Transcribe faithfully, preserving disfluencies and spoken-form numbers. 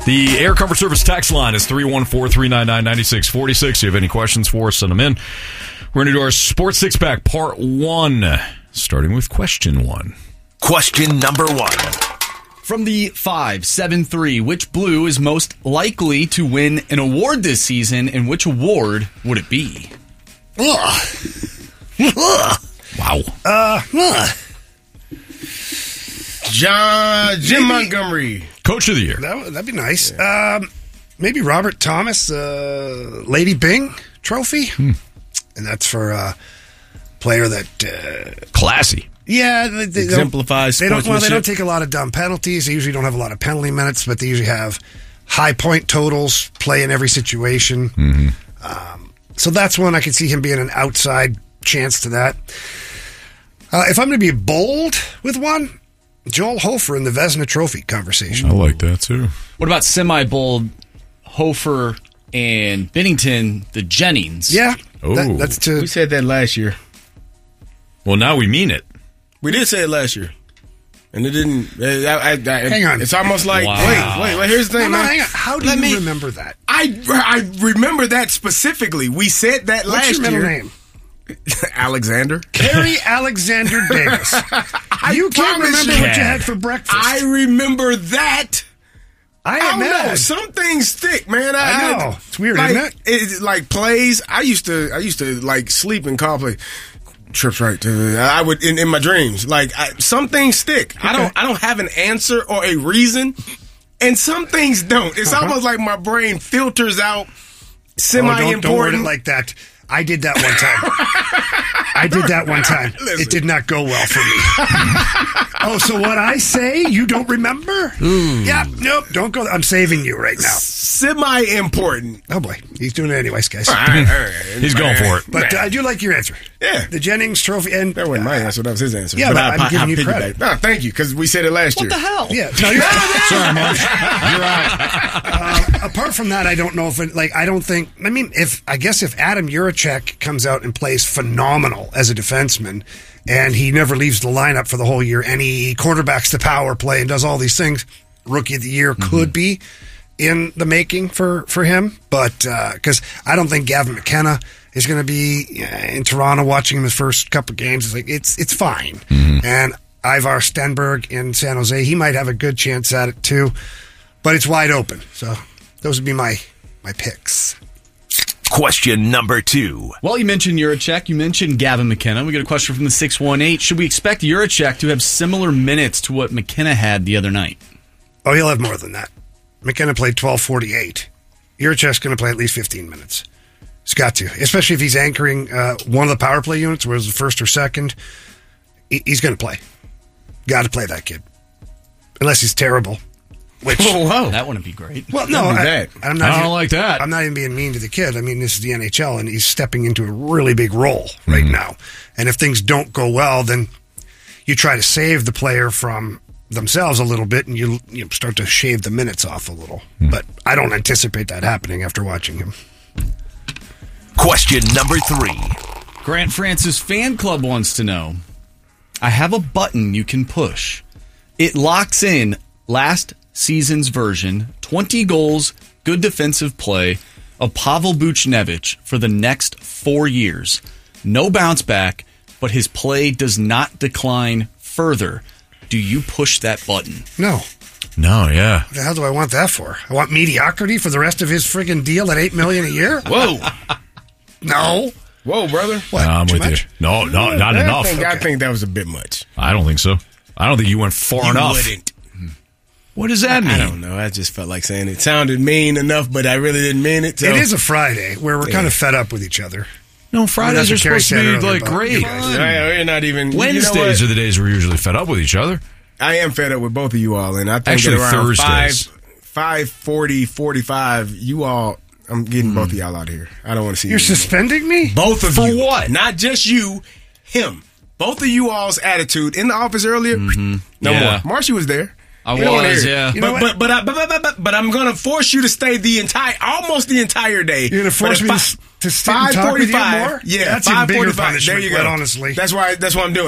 The Air Comfort Service text line is three one four, three nine nine, nine six four six. If you have any questions for us, send them in. We're going to do our Sports Six-Pack Part one, starting with question one. Question number one. From the five seven three, which Blue is most likely to win an award this season, and which award would it be? Ugh. Ugh. Wow. Uh, ugh. John Jim Maybe- Montgomery. Coach of the Year. That, would- that'd be nice. Um, maybe Robert Thomas, uh, Lady Byng Trophy. Hmm. And that's for a player that... Uh, Classy. yeah, they, they don't, Exemplifies they don't, well, they don't sportsmanship. take a lot of dumb penalties. They usually don't have a lot of penalty minutes, but they usually have high point totals, play in every situation. Mm-hmm. Um, so that's one I could see him being an outside chance to that. Uh, if I'm going to be bold with one, Joel Hofer in the Vezina Trophy conversation. I like that, too. What about semi-bold Hofer and Bennington, the Jennings? Yeah, Oh. that, that's to... We said that last year. Well, now we mean it. We did say it last year. And it didn't. I, I, I, Hang on. It's almost like, Wow. wait, wait, wait, here's the No, thing, no, man. hang on. How do Let you me- remember that? I, I remember that specifically. We said that What's last your middle year. name? Alexander. Kerry Alexander Davis. You can't promise remember you. what you had for breakfast. I remember that. I I am don't know. mad. Some things stick, man. I, I know. It's weird, like, isn't it? It's like plays. I used to. I used to like sleep and call play. Trips right to. I would in, in my dreams. Like I, some things stick. I don't. I don't have an answer or a reason, and some things don't. It's Uh-huh. almost like my brain filters out Oh, semi don't, don't word important. it like that. I did that one time. I did that one time. Listen. It did not go well for me. Oh, so what I say, you don't remember? Yeah, nope, don't go. I'm saving you right now. Semi important. Oh, boy. He's doing it anyways, guys. He's going for it. But uh, I do like your answer. Yeah. The Jennings Trophy. And That wasn't my answer. That was his answer. Yeah, but I- I'm I- giving I you piggybacked. credit. No, thank you, because we said it last year. What the hell? Yeah, no, you're Sorry, Mark. You're out. uh, apart from that, I don't know if it, like, I don't think, I mean, if, I guess if Adam Juracek comes out and plays phenomenal as a defenseman and he never leaves the lineup for the whole year and he quarterbacks the power play and does all these things, Rookie of the Year Mm-hmm. could be in the making for, for him. But, uh, cause I don't think Gavin McKenna is going to be uh, in Toronto watching him his first couple games. It's like, it's, it's fine. Mm-hmm. And Ivar Stenberg in San Jose, he might have a good chance at it too, but it's wide open. So those would be my, my picks. Question number two. Well, you mentioned Juracek. You mentioned Gavin McKenna. We got a question from the six one eight. Should we expect Juracek to have similar minutes to what McKenna had the other night? Oh, he'll have more than that. McKenna played twelve forty-eight. Juracek's going to play at least fifteen minutes. He's got to, especially if he's anchoring uh, one of the power play units, whether it's the first or second. He, he's going to play. Got to play that kid, unless he's terrible. Which, Whoa. That wouldn't be great. well, no, That'd be I, bad. I'm not. I don't even- like that. I'm not even being mean to the kid. I mean, this is the N H L, and he's stepping into a really big role right now. And if things don't go well, then you try to save the player from themselves a little bit, and you you start to shave the minutes off a little. But I don't anticipate that happening after watching him. Question number three. Grant Francis Fan Club wants to know, I have a button you can push. It locks in last season's version, twenty goals, good defensive play of Pavel Buchnevich for the next four years. No bounce back, but his play does not decline further. Do you push that button? No. No, yeah. What the hell do I want that for? I want mediocrity for the rest of his friggin' deal at eight million a year? Whoa. No. Whoa, brother. What? No, I'm too with much? you. No, no, not I enough. Think, I Okay. think that was a bit much. I don't think so. I don't think you went far You enough. wouldn't. What does that mean? I don't know. I just felt like saying it. It sounded mean enough, but I really didn't mean it. So. It is a Friday where we're Yeah. kind of fed up with each other. No, Fridays are That's what Kerry supposed to said be earlier like about great. you guys. Right, we're not even. Wednesdays you know what? are the days we're usually fed up with each other. I am fed up with both of you all, and I think Actually, at around Thursdays. five, five forty, forty-five, you all. I'm getting both of y'all out of here. I don't want to see You're you anymore. suspending me? Both of For you. what? Not just you, him. Both of you all's attitude in the office earlier. No Yeah. more. Marcy was there. I You don't wanna was, hear it. yeah. You know but, what? but, but, I, but, but, but, but, but I'm going to force you to stay the entire, almost the entire day. You're gonna force But me at to fi- s- to sit and talk with you 5:45 more? Yeah, That's even bigger five forty-five. punishment, There you go. quite honestly. That's why. That's what I'm doing.